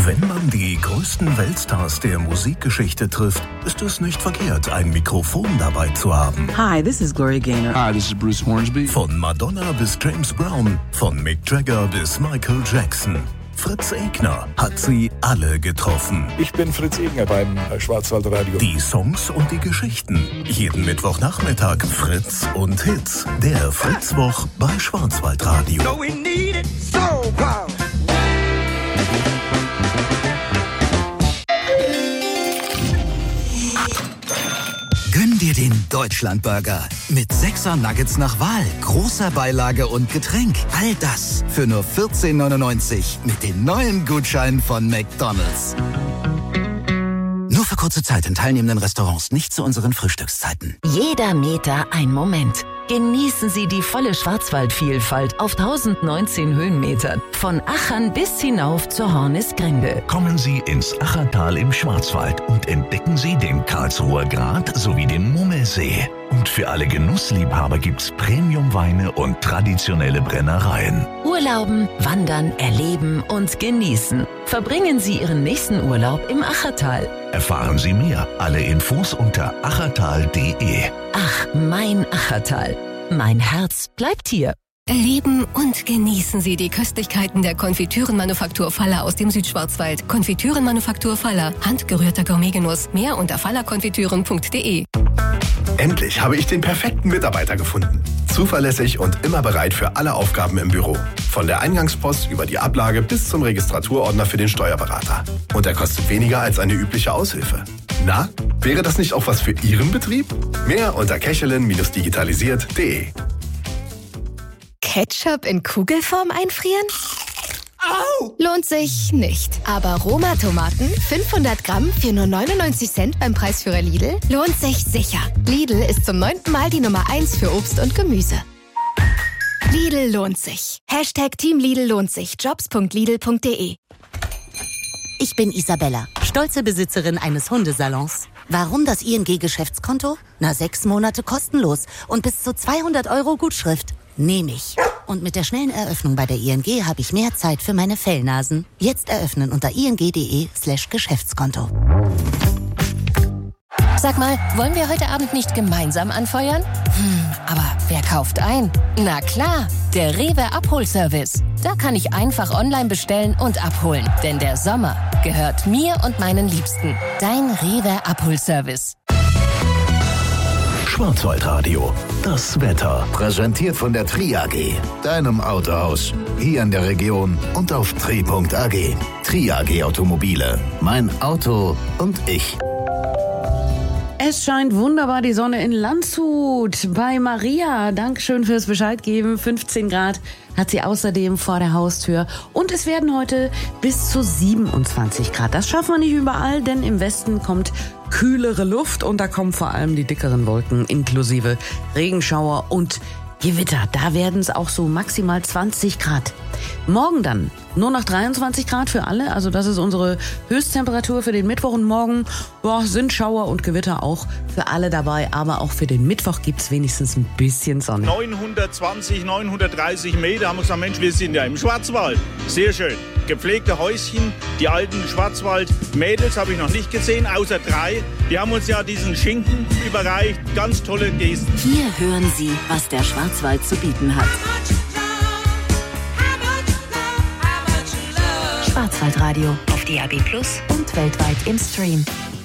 Wenn man die größten Weltstars der Musikgeschichte trifft, ist es nicht verkehrt, ein Mikrofon dabei zu haben. Hi, this is Gloria Gaynor. Hi, this is Bruce Hornsby. Von Madonna bis James Brown, von Mick Jagger bis Michael Jackson. Fritz Egner hat sie alle getroffen. Ich bin Fritz Egner beim Schwarzwaldradio. Die Songs und die Geschichten. Jeden Mittwochnachmittag Fritz und Hits. Der Fritzwoch bei Schwarzwaldradio. So we need it so bad. Gönn dir den Deutschlandburger mit 6er Nuggets nach Wahl, großer Beilage und Getränk. All das für nur 14,99 mit den neuen Gutscheinen von McDonald's. Nur für kurze Zeit in teilnehmenden Restaurants, nicht zu unseren Frühstückszeiten. Jeder Meter ein Moment. Genießen Sie die volle Schwarzwaldvielfalt auf 1019 Höhenmetern. Von Achern bis hinauf zur Hornisgrinde. Kommen Sie ins Achertal im Schwarzwald und entdecken Sie den Karlsruher Grat sowie den Mummelsee. Und für alle Genussliebhaber gibt's Premium-Weine und traditionelle Brennereien. Urlauben, wandern, erleben und genießen. Verbringen Sie Ihren nächsten Urlaub im Achertal. Erfahren Sie mehr. Alle Infos unter achertal.de. Ach, mein Achertal. Mein Herz bleibt hier. Erleben und genießen Sie die Köstlichkeiten der Konfitürenmanufaktur Faller aus dem Südschwarzwald. Konfitürenmanufaktur Faller. Handgerührter Gourmetgenuss. Mehr unter fallerkonfitüren.de. Endlich habe ich den perfekten Mitarbeiter gefunden. Zuverlässig und immer bereit für alle Aufgaben im Büro. Von der Eingangspost über die Ablage bis zum Registraturordner für den Steuerberater. Und er kostet weniger als eine übliche Aushilfe. Na, wäre das nicht auch was für Ihren Betrieb? Mehr unter kechelin-digitalisiert.de. Ketchup in Kugelform einfrieren? Au! Lohnt sich nicht. Aber Roma-Tomaten, 500 Gramm für nur 99 Cent beim Preisführer Lidl, lohnt sich sicher. Lidl ist zum 9. Mal die Nummer 1 für Obst und Gemüse. Lidl lohnt sich. Hashtag Team Lidl lohnt sich. Jobs.lidl.de. Ich bin Isabella, stolze Besitzerin eines Hundesalons. Warum das ING-Geschäftskonto? 6 Monate kostenlos und bis zu 200 € Gutschrift. Nehme ich. Und mit der schnellen Eröffnung bei der ING habe ich mehr Zeit für meine Fellnasen. Jetzt eröffnen unter ing.de/Geschäftskonto. Sag mal, wollen wir heute Abend nicht gemeinsam anfeuern? Aber wer kauft ein? Na klar, der Rewe Abholservice. Da kann ich einfach online bestellen und abholen. Denn der Sommer gehört mir und meinen Liebsten. Dein Rewe Abholservice. Schwarzwaldradio. Das Wetter. Präsentiert von der Tri AG, deinem Autohaus. Hier in der Region und auf tri.ag. Tri AG Automobile. Mein Auto und ich. Es scheint wunderbar die Sonne in Landshut bei Maria. Dankeschön fürs Bescheid geben. 15 Grad hat sie außerdem vor der Haustür. Und es werden heute bis zu 27 Grad. Das schaffen wir nicht überall, denn im Westen kommt kühlere Luft und da kommen vor allem die dickeren Wolken inklusive Regenschauer und Gewitter. Da werden es auch so maximal 20 Grad. Morgen dann nur noch 23 Grad für alle. Also das ist unsere Höchsttemperatur für den Mittwoch. Und morgen sind Schauer und Gewitter auch für alle dabei. Aber auch für den Mittwoch gibt es wenigstens ein bisschen Sonne. 920, 930 Meter haben wir gesagt, Mensch, wir sind ja im Schwarzwald. Sehr schön. Gepflegte Häuschen, die alten Schwarzwald-Mädels habe ich noch nicht gesehen, außer 3. Die haben uns ja diesen Schinken überreicht. Ganz tolle Gesten. Hier hören Sie, was der Schwarzwald zu bieten hat. Schwarzwaldradio auf DAB+ und weltweit im Stream.